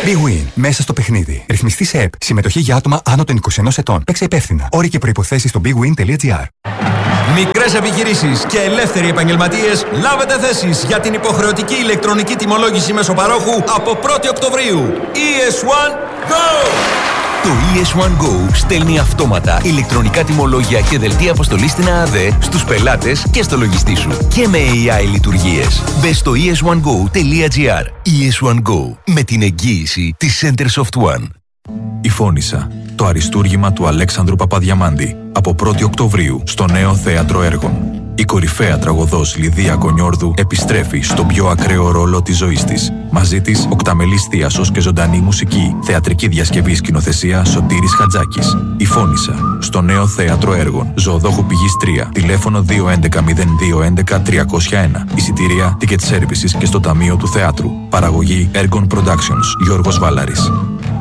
Big Win. Μέσα στο παιχνίδι. Ρυθμιστή σε ΕΠ. Συμμετοχή για άτομα άνω των 21 ετών. Παίξε υπεύθυνα. Όροι και προϋποθέσεις στο bigwin.gr. Μικρές επιχειρήσεις και ελεύθεροι επαγγελματίες, λάβετε θέσεις για την υποχρεωτική ηλεκτρονική τιμολόγηση μέσω παρόχου από 1η Οκτωβρίου. ES1 Go! Το ES1 Go στέλνει αυτόματα ηλεκτρονικά τιμολόγια και δελτία αποστολής στην ΑΑΔΕ στους πελάτες και στο λογιστή σου. Και με AI λειτουργίες. Μπες στο es1go.gr. ES1 Go. Με την εγγύηση της Center Soft One. Η Φώνισσα. Το αριστούργημα του Αλέξανδρου Παπαδιαμάντη. Από 1η Οκτωβρίου στο νέο θέατρο έργων. Η κορυφαία τραγωδός Λιδία Κονιόρδου επιστρέφει στον πιο ακραίο ρόλο της ζωής της. Μαζί της, οκταμελής θίασος και ζωντανή μουσική. Θεατρική διασκευή σκηνοθεσία Σωτήρης Χατζάκης. Η Φώνισσα. Στο νέο θέατρο έργων. Ζωοδόχου Πηγής 3. Τηλέφωνο 211-0211-301. Εισιτήρια, ticket services και στο Ταμείο του Θεάτρου. Παραγωγή Ergon Productions. Γιώργος Βάλαρης.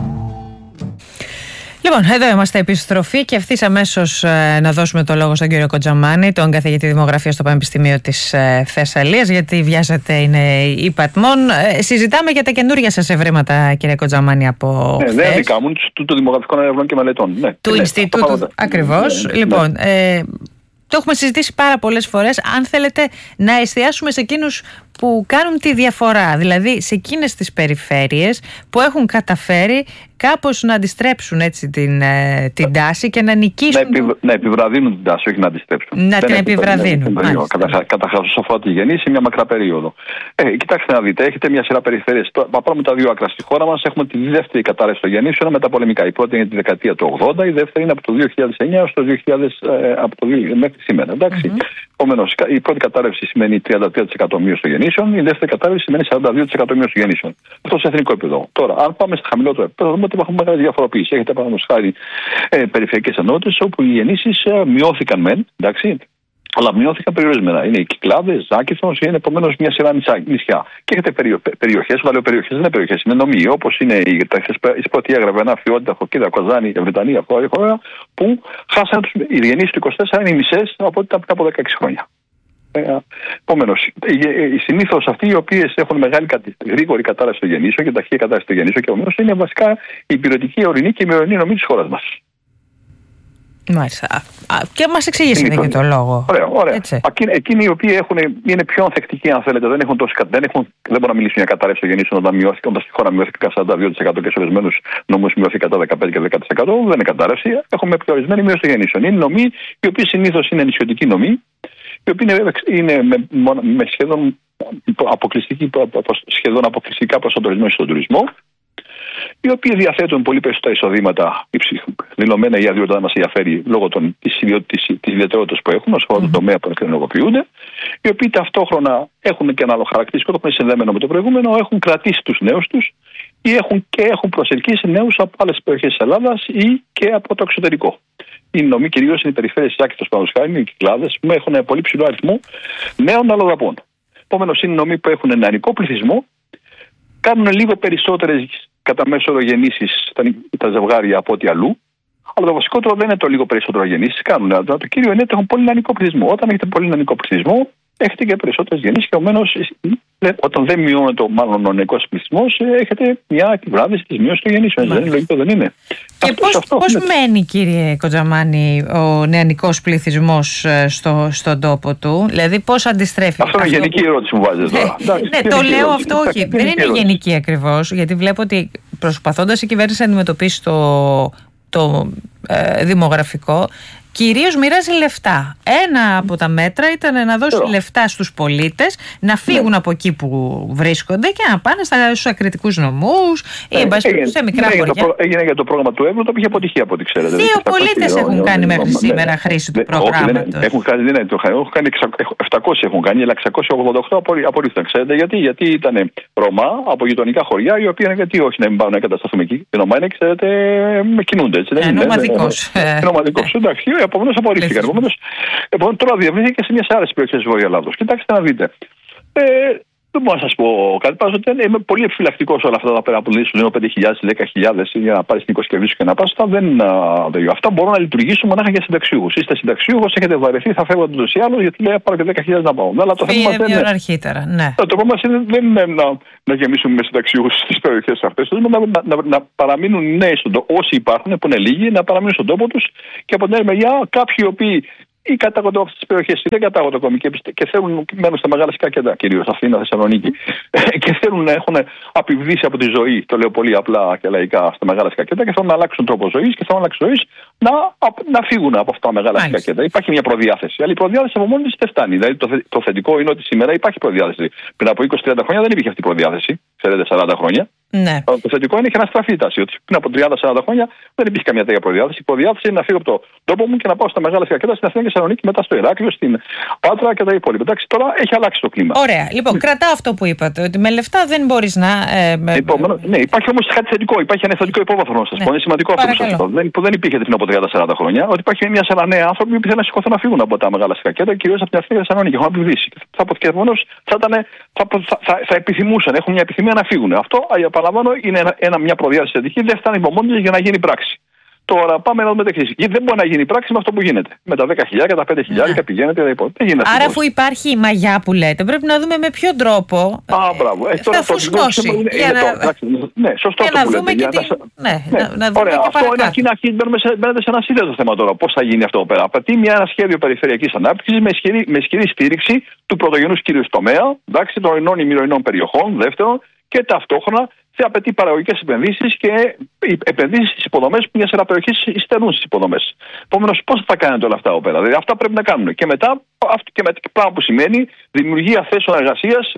Λοιπόν, εδώ είμαστε επιστροφή και ευθύς αμέσως να δώσουμε το λόγο στον κύριο Κοντζαμάνη, τον καθηγητή Δημογραφίας στο Πανεπιστήμιο της Θεσσαλίας, γιατί βιάζεται είναι η Πατμόν. Συζητάμε για τα καινούργια σας ευρήματα, κύριε Κοντζαμάνη, από χθες. Ναι, δικά μου, του Δημογραφικών Ερευνών και Μελετών. Ναι, του Ινστιτούτου, ακριβώς. Ναι. Λοιπόν, το έχουμε συζητήσει πάρα πολλές φορές. Αν θέλετε να εστιάσουμε σε εκείνους που κάνουν τη διαφορά, δηλαδή σε εκείνες τις περιφέρειες που έχουν καταφέρει κάπως να αντιστρέψουν έτσι την τάση και να νικήσουν. Να επιβραδύνουν την τάση, όχι να αντιστρέψουν. Να την επιβραδύνουν. Καταρχάς, όσον αφορά τη γεννήση, μια μακρά περίοδο. Κοιτάξτε να δείτε, έχετε μια σειρά περιφέρειες. Πάμε τα δύο άκρα στη χώρα μας. Έχουμε τη δεύτερη κατάρρευση των γεννήσεων με τα πολεμικά. Η πρώτη είναι τη δεκαετία του 80, η δεύτερη είναι από το 2009 έως το 2000, μέχρι σήμερα. Εντάξει. Επομένως, η πρώτη κατάρρευση σημαίνει 33% μείωση των γεννήσεων, η δεύτερη κατάρρευση σημαίνει 42% μείωση των γεννήσεων. Αυτό σε εθνικό επίπεδο. Τώρα, αν πάμε στο χαμηλότερο επίπεδο, δούμε ότι υπάρχουν μεγάλη διαφοροποίηση. Έχετε παραδείγματος χάρη περιφερειακές ενότητες όπου οι γεννήσεις μειώθηκαν μεν, εντάξει, αλλά μειώθηκαν περιορισμένα. Είναι οι Κυκλάδες, Ζάκηθος, είναι επομένως μια σειρά νησιά. Και έχετε περιοχές, βαλαιοπεριοχές, δεν είναι περιοχές, είναι νομοί, όπως είναι η Σποτία, Γραβενά, Φιόντα, Χοκίδα, Κοζάνη, Βρετανία, χώρα, που χάσαν οι γεννήσεις του 24 είναι οι μισές από ό,τι ήταν πριν από 16 χρόνια. Επομένως, συνήθως αυτοί οι οποίες έχουν γρήγορη κατάρρευση των γεννήσεων και ταχεία κατάρρευση των γεννήσεων και επομένως είναι βασικά η υπηρετική, ορεινή και η ημερομηνή νομή της χώρας μας. Μάλιστα. Και μας εξηγήσετε και το λόγο. Ωραία. Εκείνοι οι οποίοι είναι πιο ανθεκτικοί, αν θέλετε, δεν μπορούν να μιλήσουν για κατάρρευση των γεννήσεων όταν στη χώρα μειώθηκε κατά 42% και σε ορισμένους νομούς μειώθηκε κατά 15% και 10%. Δεν είναι κατάρρευση. Έχουμε πιο ορισμένη μείωση των γεννήσεων. Είναι νομοί οι οποίοι συνήθως είναι νησιωτικοί νομοί, οι οποίοι είναι με σχεδόν αποκλειστικά προσανατολισμένοι στον τουρισμό, οι οποίοι διαθέτουν πολύ περισσότερα εισοδήματα, δηλωμένα η αδειότητα μας ενδιαφέρει λόγω της ιδιαιτερότητας που έχουν, όσο τον τομέα που ενεργοποιούνται, οι οποίοι ταυτόχρονα έχουν και ένα άλλο χαρακτηριστικό, το οποίο είναι συνδεμένο με το προηγούμενο, έχουν κρατήσει τους νέους τους ή έχουν προσελκύσει νέους από άλλες περιοχές της Ελλάδας ή και από το εξωτερικό. Οι νομοί κυρίως είναι οι περιφέρειες της Άκηθος, παραδείγματος χάρη, οι Κυκλάδες, που έχουν πολύ ψηλό αριθμό νέων αλλοδαπών. Επομένως, είναι νομοί που έχουν νεανικό πληθυσμό, κάνουν λίγο περισσότερες κατά μέσο όρο γεννήσεις τα ζευγάρια από ό,τι αλλού. Αλλά το βασικότερο δεν είναι το λίγο περισσότερο γεννήσεις. Το κύριο είναι ότι έχουν πολύ νεανικό πληθυσμό. Όταν έχετε πολύ νεανικό πληθυσμό, έχετε και περισσότερες γεννήσεις και επομένως, όταν δεν μειώνεται μάλλον ο νεανικός πληθυσμός, έχετε μια επιβράδυση της μείωσης των γεννήσεων. Δεν είναι λογικό, δεν είναι. Και πώς μένει, κύριε Κοντζαμάνη, ο νεανικός πληθυσμός στον τόπο του, δηλαδή πώς αντιστρέφει? Αυτό είναι γενική ερώτηση που βάζετε τώρα. Ναι, το λέω αυτό, όχι. Δεν είναι γενική ακριβώς, γιατί βλέπω ότι προσπαθώντας η κυβέρνηση να αντιμετωπίσει το δημογραφικό, κυρίως μοιράζει λεφτά. Ένα από τα μέτρα ήταν να δώσει λεφτά στους πολίτες να φύγουν από εκεί που βρίσκονται και να πάνε στους ακριτικούς νομούς ή σε μικρά χωριά. Έγινε για το πρόγραμμα του Εύρου, το οποίο είχε αποτυχία από ό,τι ξέρετε. 2 πολίτες έχουν κάνει μέχρι σήμερα χρήση του προγράμματος. Έχουν κάνει 700 έχουν κάνει, αλλά 688 απορρίφθηκαν. Ξέρετε γιατί ήταν Ρωμά από γειτονικά χωριά, οι οποίοι γιατί όχι να μην πάνε να εγκατασταθούμε εκεί. Οι Ρωμά είναι, ξέρετε, κινούνται έτσι. Νομαδικός. Εντάξει. Επομένως απορρίφθηκαν. Επομένως τώρα διευρύνθηκε και σε μια σε άλλες περιοχές της Βόρειας Ελλάδος. Κοιτάξτε να δείτε. Δεν μπορώ να σας πω κάτι. Πάντως είμαι πολύ επιφυλακτικός όλα αυτά τα πέρα που σου λένε 5.000, 10.000 για να πάρεις την οικοσκευή σου και να πας. Αυτά μπορούν να λειτουργήσουν μονάχα για συνταξιούχους. Είστε συνταξιούχος, έχετε βαρεθεί, θα φεύγω ούτως ή άλλως, γιατί λέει πάρω και 10.000 να πάω. Αλλά το θέμα είναι μια ώρα αρχίτερα. Ναι. Το πρόβλημα δεν είναι να γεμίσουμε με συνταξιούχους στις περιοχές αυτές. Να παραμείνουν οι νέοι στον τόπο, όσοι υπάρχουν, που είναι λίγοι, να παραμείνουν στον τόπο τους και από την άλλη μεριά κάποιοι οι οποίοι ή κατάγονται από αυτές τις περιοχές ή δεν κατάγονται ακόμη και θέλουν, μένουν στα μεγάλα σκάκια, κυρίως Αθήνα, Θεσσαλονίκη, και θέλουν να έχουν απειβδίσει από τη ζωή, το λέω πολύ απλά και λαϊκά, στα μεγάλα σκακέτα και θέλουν να αλλάξουν τρόπο ζωής και θέλουν να αλλάξουν ζωής να φύγουν από αυτά τα μεγάλα σκακέτα. Υπάρχει μια προδιάθεση. Αλλά η προδιάθεση από μόνη της δεν φτάνει. Δηλαδή το θετικό είναι ότι σήμερα υπάρχει προδιάθεση. Πριν από 20-30 χρόνια δεν υπήρχε αυτή η προδιάθεση. Ξέρετε, 40 χρόνια. Ναι. Το θετικό είναι και να στραφεί η τάση. Ότι πριν από 30-40 χρόνια δεν υπήρχε καμία τέτοια προδιάθεση. Η προδιάθεση είναι να φύγω από το τόπο μου και να πάω στα μεγάλα σκακέτα στην Αθήνα και Θεσσαλονίκη, μετά στο Ηράκλειο, στην Πάτρα και τα υπόλοιπα. Εντάξει, τώρα έχει αλλάξει το κλίμα. Ωραία. Λοιπόν, κρατάω αυτό που είπατε, ότι με λεφτά δεν μπορείς να. Ναι, υπάρχει όμως κάτι θετικό. Υπάρχει ένα θετικό υπόβαθρο να σας πω. Είναι σημαντικό αυτό που δεν υπήρχε πριν από 30-40 χρόνια. Ότι υπάρχει μια σειρά νέα άνθρωποι που θέλουν να σηκωθούν να φύγουν από τα μεγάλα σκακέτα, κυρίως από την Αθήνα και Θεσσαλονίκη. Έχουν απειβδίσει. Θα επιθυμούσαν, έχουν μια επιθυμία να φύγουν. Αυτό, επαναλαμβάνω, είναι μια προδιάθεση θετική, δεν φτάνει από μόνη για να γίνει πράξη. Τώρα πάμε να δούμε τα εξής. Δεν μπορεί να γίνει πράξη με αυτό που γίνεται. Με τα 10.000, τα 5.000 πηγαίνετε. Άρα, αφού υπάρχει η μαγιά που λέτε, πρέπει να δούμε με ποιον τρόπο θα φουσκώσει. Ναι, σωστό και αυτό που λέτε. Να δούμε και παρακάτω. Μπαίνετε σε ένα σύνδεσμο θέμα τώρα. Πώς θα γίνει αυτό πέρα. Απαιτεί ένα σχέδιο περιφερειακής ανάπτυξης με ισχυρή στήριξη του πρωτογενούς κυρίως τομέα, των ορεινών ημιορεινών περιοχών, δεύτερον, και ταυτόχρονα απαιτεί παραγωγικές επενδύσεις και επενδύσεις στις υποδομές που μια σειρά περιοχές υστερούν στις υποδομές. Επομένως, πώς θα κάνετε όλα αυτά εδώ πέρα. Δηλαδή, αυτά πρέπει να κάνουν. Και μετά, πράγμα που σημαίνει δημιουργία θέσεων εργασίας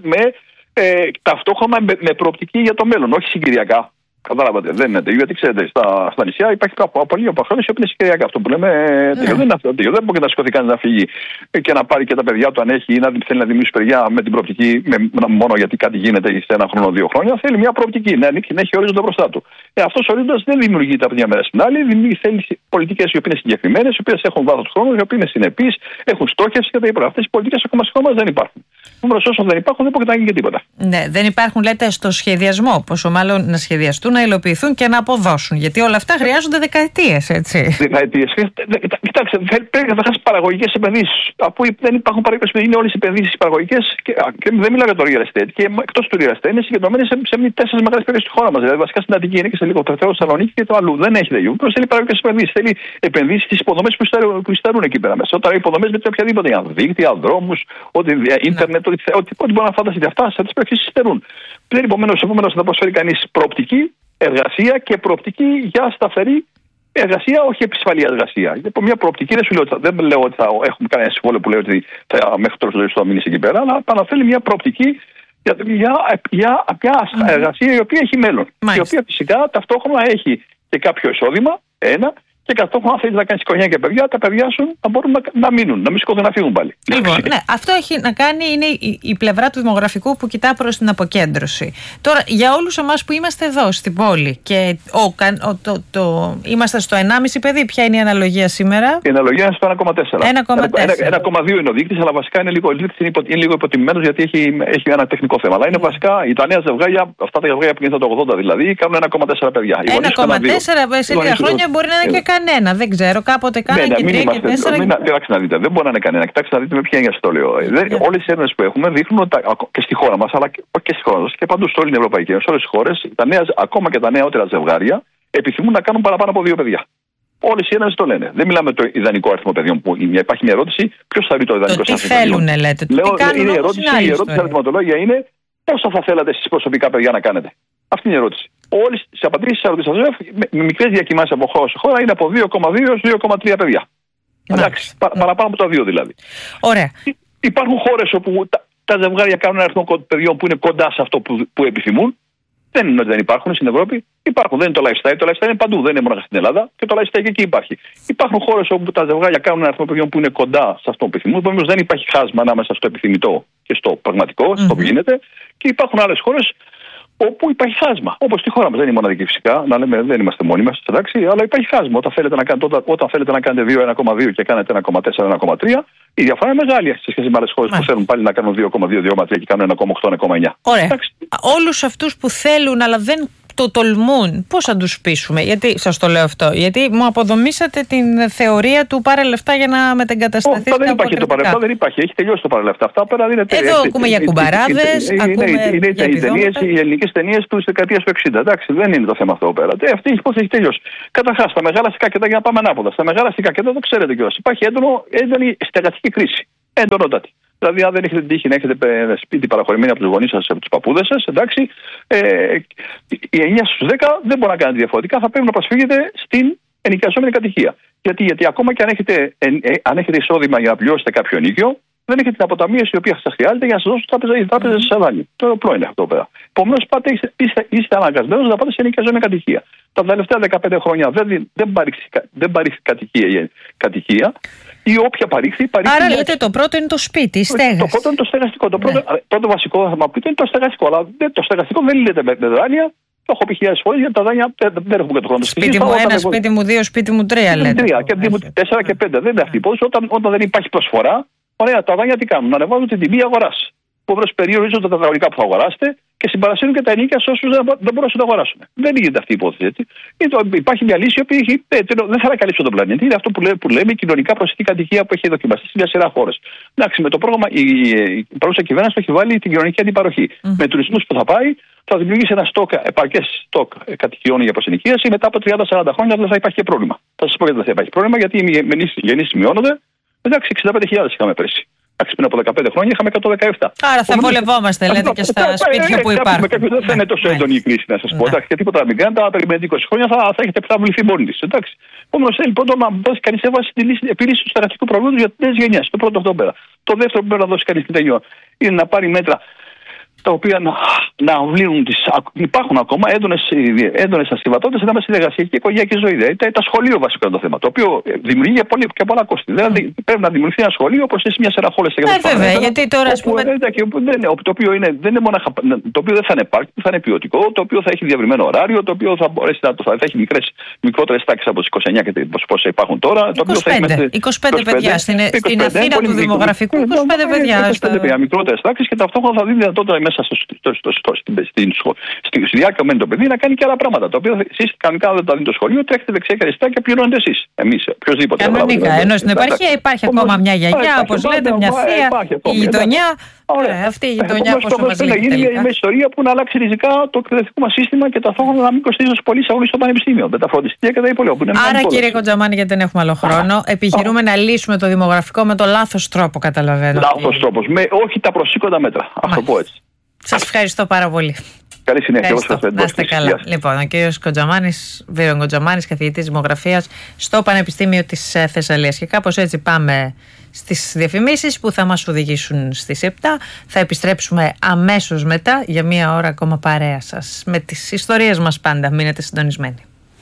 ταυτόχρονα με προοπτική για το μέλλον, όχι συγκυριακά. Κατάλαβατε, δεν είναι τέτοιο. Γιατί ξέρετε, στα νησιά υπάρχει πολύ απασχόληση που είναι συγκυριακά. Αυτό που λέμε δεν είναι αυτό. Δεν μπορεί να σηκωθεί κανείς να φύγει και να πάρει και τα παιδιά του αν έχει ή να θέλει να δημιουργήσει παιδιά με την προοπτική, μόνο γιατί κάτι γίνεται σε ένα χρόνο, 2 χρόνια. Θέλει μια προοπτική, να έχει ορίζοντα μπροστά του. Αυτός ο ορίζοντας δεν δημιουργείται από μια μέρα στην άλλη. Θέλει πολιτικές οι οποίες είναι συγκεκριμένες, οι οποίες έχουν βάθος χρόνου, οι οποίες είναι συνεπείς, έχουν στόχευση και τα υπόλοιπα. Αυτές οι πολιτικές ακόμα στη χώρα μας δεν υπάρχουν. Όμως όσο δεν υπάρχουν, δεν πρόκειται να γίνει και τίποτα. Ναι, δεν υπάρχουν, λέτε, στο σχεδιασμό. Πόσο μάλλον να σχεδιαστούν, να υλοποιηθούν και να αποδώσουν. Γιατί όλα αυτά χρειάζονται δεκαετίες, έτσι. Δεκαετίες. Κοιτάξτε, πρέπει να χάσει παραγωγικές επενδύσεις. Αφού δεν υπάρχουν παραγωγικές επενδύσεις, είναι όλες οι επενδύσεις παραγωγικές. Και δεν μιλάω για το real estate. Και εκτός του real estate είναι συγκεντρωμένες σε 4 μεγάλες περιοχές στη χώρα μας. Δηλαδή, βασικά στην Αττική είναι και σε λίγο το Θεσσαλονίκη και το αλλού. Δεν έχει τέτοιο. Θέλει παραγωγικές επενδύσεις. Θέλει επενδύσεις στις υποδομές που υστερούν εκεί πέρα μέσα. Όταν οι υποδομές με οποιαδήποτε δίκτυα, δρόμους, ίντερνετ, ό,τι μπορεί να φανταστείτε. Αυτά σε αυτές τις περιοχές υστερούν. Πρέπει επομένως να προσφέρει κανείς προοπτική εργασία και προοπτική για σταθερή εργασία, όχι επισφαλή εργασία. Από μια προοπτική δεν λέω ότι θα έχουμε κανένα συμβόλαιο που λέει ότι μέχρι το τέλος θα μείνει εκεί πέρα, αλλά αναφέρει μια προοπτική για εργασία η οποία έχει μέλλον. Η οποία φυσικά ταυτόχρονα έχει και κάποιο εισόδημα, και ταυτόχρονα θέλει να κάνει οικογένεια και παιδιά, τα παιδιά σου να μπορούν να μείνουν, να μην σηκωθούν να φύγουν πάλι. Λοιπόν, ναι, αυτό έχει να κάνει, είναι η πλευρά του δημογραφικού που κοιτά προς την αποκέντρωση. Τώρα, για όλους εμάς που είμαστε εδώ στην πόλη και είμαστε στο 1,5 παιδί, ποια είναι η αναλογία σήμερα? Η αναλογία είναι στο 1,4. 1,2 είναι ο δείκτης, αλλά βασικά είναι λίγο υποτιμημένος γιατί έχει ένα τεχνικό θέμα. Αλλά είναι βασικά τα νέα ζευγάρια, αυτά τα ζευγάρια που γίνονται το 80 δηλαδή, κάνουν 1,4 παιδιά. 1,4 σε 2 χρόνια μπορεί να είναι και κανένα, δεν ξέρω. Κάποτε κάνανε και 3 και 4. Κοιτάξτε να δείτε, δεν μπορεί να είναι κανένα. Κοιτάξτε να δείτε με ποια έννοια το λέω. Όλες οι έρευνες που έχουμε δείχνουν ότι και στη χώρα μας, αλλά και στη χώρα μας και παντού σε όλη την Ευρωπαϊκή Ένωση, σε όλες τις χώρες, ακόμα και τα νεότερα ζευγάρια επιθυμούν να κάνουν παραπάνω από 2 παιδιά. Όλες οι έρευνες το λένε. Δεν μιλάμε το ιδανικό αριθμό παιδιών που υπάρχει μια ερώτηση, ποιος θα βρει το ιδανικό αριθμό παιδιών. Τι θέλουν, λέτε. Η ερώτηση αριθματολόγια είναι πόσα θα θέλατε εσείς προσωπικά παιδιά να κάνετε. Αυτή είναι η ερώτηση. Όλες τις απαντήσεις με μικρές διακυμάνσεις από χώρα σε χώρα είναι από 2,2 έως 2,3 παιδιά. Εντάξει, παραπάνω από τα 2 δηλαδή. Ωραία. Υπάρχουν χώρες όπου τα ζευγάρια κάνουν ένα αριθμό παιδιών που είναι κοντά σε αυτό που επιθυμούν. Δεν είναι ότι δεν υπάρχουν στην Ευρώπη. Υπάρχουν. Δεν είναι το lifestyle. Το lifestyle είναι παντού. Δεν είναι μόνο στην Ελλάδα. Και το lifestyle και εκεί υπάρχει. Υπάρχουν χώρες όπου τα ζευγάρια κάνουν ένα αριθμό παιδιών που είναι κοντά σε αυτό που επιθυμούν. Επομένως δεν υπάρχει χάσμα ανάμεσα στο επιθυμητό και στο πραγματικό, στο που γίνεται. Και υπάρχουν άλλες χώρες όπου υπάρχει χάσμα. Όπως στη χώρα μας. Δεν είναι μοναδική φυσικά. Να λέμε δεν είμαστε μόνοι μας. Αλλά υπάρχει χάσμα. Όταν θέλετε να κάνετε 2, 1,2 και κάνετε 1,4, 1,3, Η διαφορά είναι μεγάλη σε σχέση με άλλες χώρες που θέλουν πάλι να κάνουν 2,2-2,3 και κάνουν 1,8-1,9. Ωραία. Όλους αυτούς που θέλουν αλλά δεν το τολμούν, πώς θα τους πείσουμε? Γιατί σας το λέω αυτό? Γιατί μου αποδομήσατε την θεωρία του πάρε λεφτά για να μετεγκατασταθείς. Δεν υπάρχει το πάρε λεφτά, δεν υπάρχει. Έχει τελειώσει το πάρε λεφτά. Αυτά πέρα είναι εδώ ακούμε για κουμπαράδες, είναι οι ελληνικές ταινίες του δεκαετίας του 60. Εντάξει, δεν είναι το θέμα αυτό πέρα. Αυτή η υπόθεση έχει τελειώσει. Καταρχάς, στα μεγάλα αστικά για να πάμε ανάποδα. Στα μεγάλα αστικά το ξέρετε κιόλας. Υπάρχει έντονη στεγαστική κρίση. Εντονότατη. Δηλαδή, αν δεν έχετε την τύχη να έχετε σπίτι παραχωρημένο από τους γονείς σας, από τους παππούδες σας, εντάξει, οι 9 στους 10 δεν μπορεί να κάνετε διαφορετικά, θα πρέπει να προσφύγετε στην ενοικιαζόμενη κατοικία. Γιατί ακόμα και αν έχετε εισόδημα για να πληρώσετε κάποιο ενοίκιο, δεν έχετε την αποταμίευση η οποία σας χρειάζεται για να σας δώσουν οι τράπεζες σε δάνειο. Το απλό είναι αυτό πέρα. Επομένως, είστε αναγκασμένοι να πάτε σε ενοικιαζόμενη κατοικία. Τα τελευταία 15 χρόνια δεν παρήχθη κατοικία. Ή όποια παρήχθη. Άρα λέτε το πρώτο είναι το σπίτι, η στέγαση. Το πρώτο είναι το στεγαστικό. Το πρώτο βασικό θα μου πείτε είναι το στεγαστικό. Αλλά το στεγαστικό δεν λύνεται με δάνεια. Το έχω πει χιλιάδες φορές γιατί τα δάνεια δεν έχουν και το χρόνο. Σπίτι μου 1, σπίτι μου 2, σπίτι μου 3 λέτε. 3 και 4 και 5. Δεν είναι αυτή η υπόθεση. Όταν δεν υπάρχει προσφορά, ωραία, τα δάνεια τι κάνουν? Να ανεβάζουν την τιμή αγοράς. Επομένως, περιορίζονται τα υδραυλικά που θα αγοράσετε και συμπαρασύρουν και τα ενίκια σε όσους δεν μπορούν να τα αγοράσουν. Δεν γίνεται αυτή η υπόθεση. Έτσι. Υπάρχει μια λύση που δεν θα ανακαλύψει τον πλανήτη. Είναι αυτό που λέμε η κοινωνικά προσιτή κατοικία που έχει δοκιμαστεί σε μια σειρά χώρες. Εντάξει, με το πρόγραμμα η παρούσα κυβέρνηση έχει βάλει την κοινωνική αντιπαροχή. Με τουρισμούς που θα πάει, θα δημιουργήσει ένα επαρκές στόκ κατοικιών για προσενοικίαση. Μετά από 30-40 χρόνια δεν θα υπάρχει και πρόβλημα. Θα σας πω γιατί δεν θα υπάρχει πρόβλημα, γιατί οι γεννήσεις μειώνονται. Εντάξει, 65.000 είχαμε πέρσι. Πριν από 15 χρόνια είχαμε 117. Άρα θα βολευόμαστε, λέτε, και στα σπίτια που υπάρχουν. Δεν θα είναι τόσο έντονη η κρίση, να σας πω. Και τίποτα να μην κάνετε, αν περιμένετε 20 χρόνια θα έχετε βληθεί μόνοι της. Επομένως, θέλει πρώτον να δώσει κανείς έμφαση στη επίλυση του στεγαστικού προβλήματος για τις νέες γενιές. Το πρώτο αυτό πέρα. Το δεύτερο που πρέπει να δώσει κανείς στην τελειώ είναι να πάρει μέτρα τα οποία να αμβλύνουν υπάρχουν ακόμα έντονες ασυμβατότητες ανάμεσα στη εργασιακή και οικογενειακή ζωή. Δηλαδή, τα σχολείο βασικό είναι το θέμα. Το οποίο δημιουργεί και πολλά κόστη. Δηλαδή, πρέπει να δημιουργηθεί ένα σχολείο όπως είναι σε μια σειρά χώρες. Βέβαια, γιατί τώρα ας πούμε. Το οποίο δεν θα είναι πάρκι, θα είναι ποιοτικό, το οποίο θα έχει διαβριμένο ωράριο, το οποίο θα μπορέσει να θα έχει μικρότερες τάξεις από τις 29 και πόσα υπάρχουν τώρα. 25 παιδιά. Στην Αθήνα του δημογραφικού, 25 παιδιά. Μικρότερες τάξεις και ταυτόχρονα θα δίνει δυνατότητα μέσα στη διάρκεια με το παιδί να κάνει και άλλα πράγματα. Το οποίο εσείς κανονικά δεν τα δίνει το σχολείο, τρέχετε δεξιά και αριστερά και πληρώνετε εσείς. Εμείς, οποιοδήποτε. Κανονικά. Ενώ στην επαρχία υπάρχει ακόμα μια γιαγιά, όπως λέτε, μια θεία, η γειτονιά. Ωραία, αυτή η γειτονιά πόσο μας λέει. Είναι μια ιστορία που να αλλάξει ριζικά το εκπαιδευτικό μας σύστημα και ταυτόχρονα να μην κοστίζει τόσο πολύ αγώνες στο πανεπιστήμιο. Με τα φροντιστήρια και τα υπόλοιπα. Άρα, κύριε Κοντζαμάνη, γιατί δεν έχουμε άλλο χρόνο, επιχειρούμε να λύσουμε το δημογραφικό με το λάθος τρόπο, καταλαβαίνω. Λάθος τρόπος. Όχι τα προσήκοντα μέτρα. Α το πω έτσι. Σας ευχαριστώ πάρα πολύ. Καλή συνέχεια. Να είστε καλά. Λοιπόν, ο κύριος Κοντζαμάνης, Βίρον Κοντζαμάνης, καθηγητής δημογραφίας στο Πανεπιστήμιο της Θεσσαλίας. Και κάπως έτσι πάμε στις διαφημίσεις που θα μας οδηγήσουν στις 7. Θα επιστρέψουμε αμέσως μετά για μία ώρα ακόμα παρέα σας. Με τις ιστορίες μας πάντα. Μείνετε συντονισμένοι.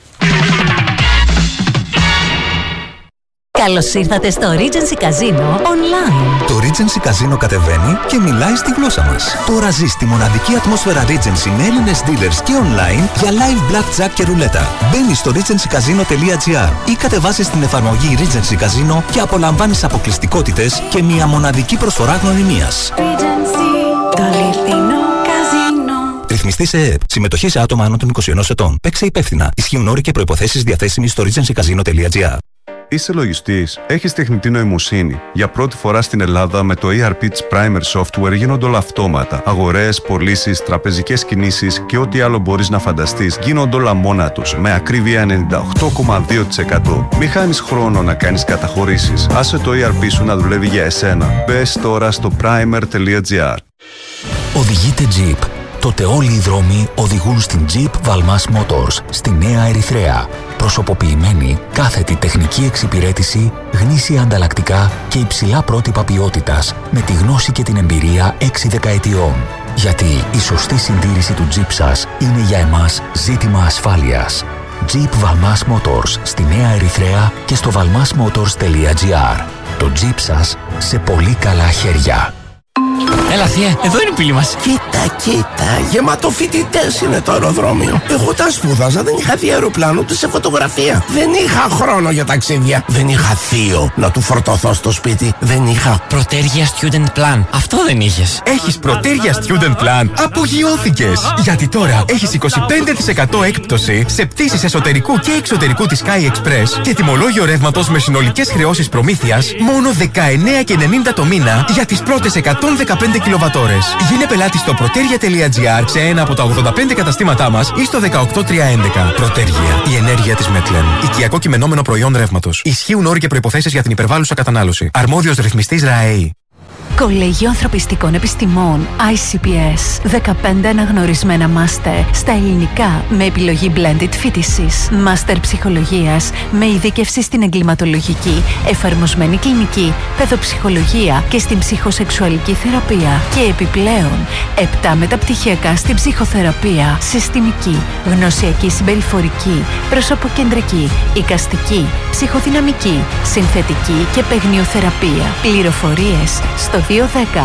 Καλώς ήρθατε στο Regency Casino Online. Το Regency Casino κατεβαίνει και μιλάει στη γλώσσα μας. Τώρα ζεις τη μοναδική ατμόσφαιρα Regency με Έλληνες dealers και online για live blackjack και ρουλέτα. Μπαίνεις στο regencycasino.gr ή κατεβάσεις την εφαρμογή Regency Casino και απολαμβάνεις αποκλειστικότητες και μια μοναδική προσφορά γνωριμίας. Regency, το αληθινό καζίνο. Ρυθμιστή σε ΕΕΠ. Συμμετοχή σε άτομα άνω των 21 ετών. Παίξε υπεύθυνα. Ισχύουν όροι και προϋποθέσεις διαθέσιμοι στο regencycasino.gr. Είσαι λογιστής, έχεις τεχνητή νοημοσύνη. Για πρώτη φορά στην Ελλάδα με το ERP της Primer Software γίνονται όλα αυτόματα. Αγορές, πωλήσεις, τραπεζικές κινήσεις και ό,τι άλλο μπορείς να φανταστείς γίνονται όλα μόνα τους. Με ακρίβεια 98,2%. Μη χάνεις χρόνο να κάνεις καταχωρήσεις. Άσε το ERP σου να δουλεύει για εσένα. Μπες τώρα στο primer.gr. Οδηγείτε Jeep. Τότε όλοι οι δρόμοι οδηγούν στην Jeep Valmas Motors στη Νέα Ερυθρέα. Προσωποποιημένη, κάθετη τεχνική εξυπηρέτηση, γνήσια ανταλλακτικά και υψηλά πρότυπα ποιότητας με τη γνώση και την εμπειρία 6 δεκαετιών. Γιατί η σωστή συντήρηση του Jeep σας είναι για εμάς ζήτημα ασφάλειας. Jeep Valmas Motors στη Νέα Ερυθρέα και στο valmasmotors.gr. Το Jeep σας σε πολύ καλά χέρια. Έλα θεία, εδώ είναι η πύλη μας. Κοίτα, γεμάτο φοιτητές είναι το αεροδρόμιο. Εγώ τα σπούδαζα, δεν είχα δει αεροπλάνο ούτε σε φωτογραφία. Δεν είχα χρόνο για ταξίδια. Δεν είχα θείο να του φορτωθώ στο σπίτι. Δεν είχα Πρωτέργεια Student Plan. Αυτό δεν είχες. Έχεις Πρωτέργεια Student Plan? Απογειώθηκες! Γιατί τώρα έχεις 25% έκπτωση σε πτήσεις εσωτερικού και εξωτερικού της Sky Express και τιμολόγιο ρεύματος με συνολικές χρεώσεις προμήθειας μόνο 19,90 το μήνα για τις πρώτες 115 κιλοβατόρες. Γίνε πελάτη στο protergia.gr σε ένα από τα 85 καταστήματά μας ή στο 18311. Πρωτέργεια. Η ενέργεια της Μετλεν. Οικιακό κειμενόμενο προϊόν ρεύματος. Ισχύουν όροι και προϋποθέσεις για την υπερβάλλουσα κατανάλωση. Αρμόδιος ρυθμιστής ΡΑΕΗ. Κολέγιο Ανθρωπιστικών Επιστημών ICPS. 15 αναγνωρισμένα μάστερ στα ελληνικά με επιλογή blended φοιτησης. Μάστερ ψυχολογίας με ειδίκευση στην εγκληματολογική, εφαρμοσμένη κλινική, παιδοψυχολογία και στην ψυχοσεξουαλική θεραπεία. Και επιπλέον 7 μεταπτυχιακά στην ψυχοθεραπεία, συστημική, γνωσιακή συμπεριφορική, προσωποκεντρική, εικαστική, ψυχοδυναμική, συνθετική και παιγνιοθεραπεία. Πληροφορίες στο 210-645-65-65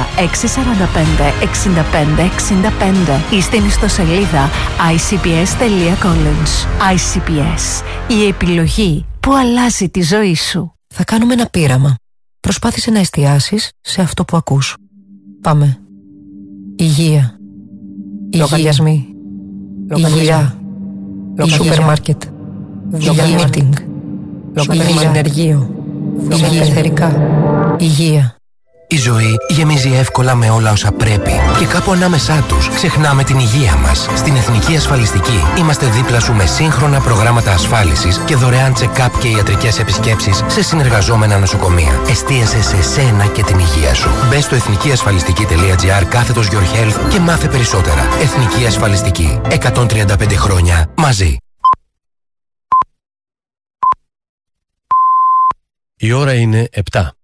ή στην ιστοσελίδα icps.college. ICPS. Η επιλογή που αλλάζει τη ζωή σου. Θα κάνουμε ένα πείραμα. Προσπάθησε να εστιάσεις σε αυτό που ακούς. Πάμε. Υγεία. Λογαριασμοί. Υγεία. Σούπερ μάρκετ. Υγεία meeting. Συνεργείο. Υγεία. Υγεία. Η ζωή γεμίζει εύκολα με όλα όσα πρέπει και κάπου ανάμεσά τους ξεχνάμε την υγεία μας. Στην Εθνική Ασφαλιστική είμαστε δίπλα σου με σύγχρονα προγράμματα ασφάλισης και δωρεάν check-up και ιατρικές επισκέψεις σε συνεργαζόμενα νοσοκομεία. Εστίασε σε σένα και την υγεία σου. Μπες στο εθνικιασφαλιστική.gr/your health και μάθε περισσότερα. Εθνική Ασφαλιστική. 135 χρόνια μαζί. Η ώρα είναι 7.